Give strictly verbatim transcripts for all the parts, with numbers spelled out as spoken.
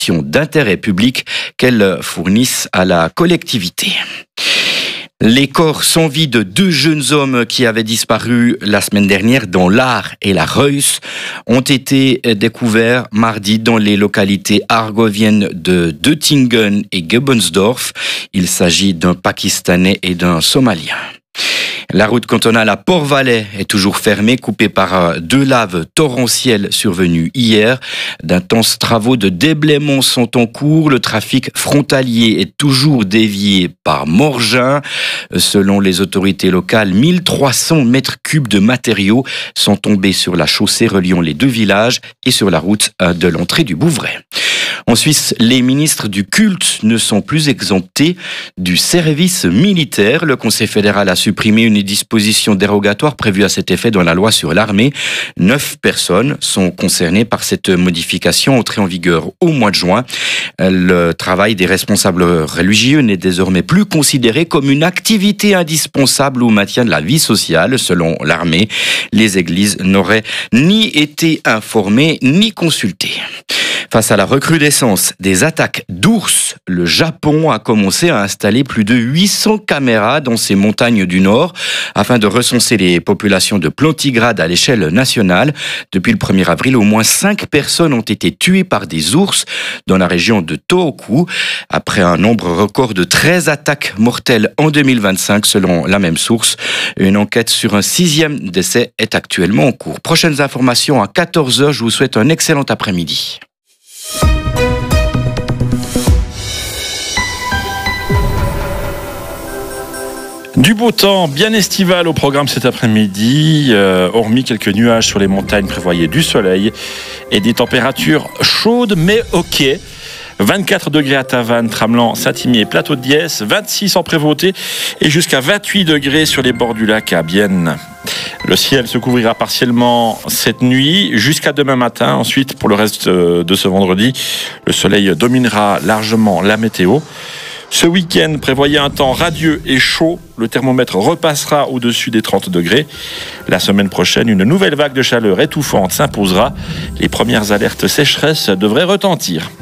d'intérêt public qu'elles fournissent à la collectivité. Les corps sans vie de deux jeunes hommes qui avaient disparu la semaine dernière dans l'Aar et la Reuss ont été découverts mardi dans les localités argoviennes de Deutingen et Gebensdorf. Il s'agit d'un Pakistanais et d'un Somalien. La route cantonale à Port-Valais est toujours fermée, coupée par deux laves torrentielles survenues hier. D'intenses travaux de déblaiement sont en cours. Le trafic frontalier est toujours dévié par Morgin. Selon les autorités locales, mille trois cents mètres cubes de matériaux sont tombés sur la chaussée reliant les deux villages et sur la route de l'entrée du Bouvray. En Suisse, les ministres du culte ne sont plus exemptés du service militaire. Le Conseil fédéral a supprimé une disposition dérogatoire prévue à cet effet dans la loi sur l'armée. Neuf personnes sont concernées par cette modification entrée en vigueur au mois de juin. Le travail des responsables religieux n'est désormais plus considéré comme une activité indispensable au maintien de la vie sociale. Selon l'armée, les églises n'auraient ni été informées ni consultées. Face à la recrudescence des attaques d'ours, le Japon a commencé à installer plus de huit cents caméras dans ses montagnes du Nord afin de recenser les populations de plantigrades à l'échelle nationale. Depuis le premier avril, au moins cinq personnes ont été tuées par des ours dans la région de Tohoku, après un nombre record de treize attaques mortelles en deux mille vingt-cinq, selon la même source. Une enquête sur un sixième décès est actuellement en cours. Prochaines informations à quatorze heures. Je vous souhaite un excellent après-midi. Du beau temps, bien estival au programme cet après-midi, euh, hormis quelques nuages sur les montagnes, prévoyez du soleil et des températures chaudes mais ok. vingt-quatre degrés à Tavannes, Tramelan, Saint-Imier, Plateau de Diesse, vingt-six en Prévôté et jusqu'à vingt-huit degrés sur les bords du lac à Bienne. Le ciel se couvrira partiellement cette nuit jusqu'à demain matin. Ensuite, pour le reste de ce vendredi, le soleil dominera largement la météo. Ce week-end, prévoyez un temps radieux et chaud. Le thermomètre repassera au-dessus des trente degrés. La semaine prochaine, une nouvelle vague de chaleur étouffante s'imposera. Les premières alertes sécheresse devraient retentir.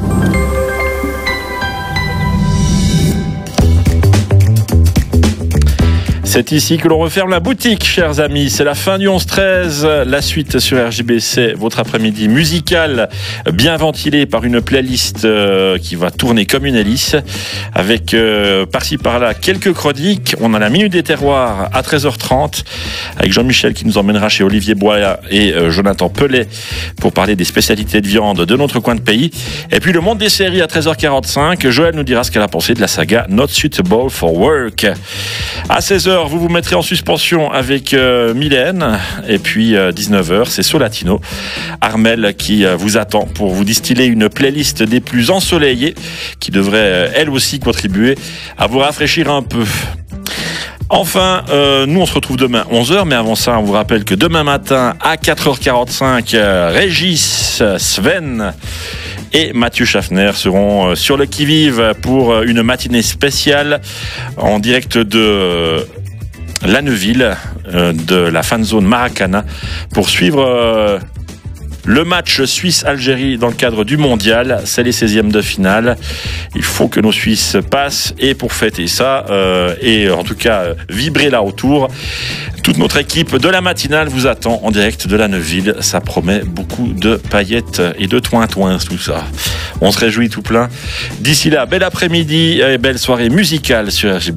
C'est ici que l'on referme la boutique, chers amis. C'est la fin du onze treize. La suite sur R J B, c'est votre après-midi musical, bien ventilé par une playlist euh, qui va tourner comme une hélice, avec euh, par-ci par-là quelques chroniques. On a la Minute des Terroirs à treize heures trente, avec Jean-Michel qui nous emmènera chez Olivier Bois et euh, Jonathan Pellet pour parler des spécialités de viande de notre coin de pays. Et puis le monde des séries à treize heures quarante-cinq. Joël nous dira ce qu'elle a pensé de la saga Not Suitable for Work. À seize heures, vous vous mettrez en suspension avec euh, Mylène. Et puis euh, dix-neuf heures, c'est Solatino. Armel qui euh, vous attend pour vous distiller une playlist des plus ensoleillées qui devrait euh, elle aussi contribuer à vous rafraîchir un peu. Enfin, euh, nous on se retrouve demain onze heures, mais avant ça, on vous rappelle que demain matin à quatre heures quarante-cinq, euh, Régis, Sven et Mathieu Schaffner seront sur le qui-vive pour une matinée spéciale en direct de Lanneville, de la fanzone Maracana, pour suivre le match Suisse-Algérie dans le cadre du mondial. C'est les seizièmes de finale. Il faut que nos Suisses passent, et pour fêter ça, euh, et en tout cas vibrer là autour, toute notre équipe de la matinale vous attend en direct de Lanneville. Ça promet beaucoup de paillettes et de toin-toin, tout ça. On se réjouit tout plein. D'ici là, bel après-midi et belle soirée musicale sur R J B.